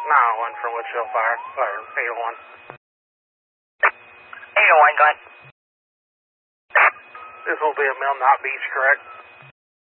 901 from Litchfield Fire, or 801. 801, go ahead. This will be a Mill Knot Beach, correct?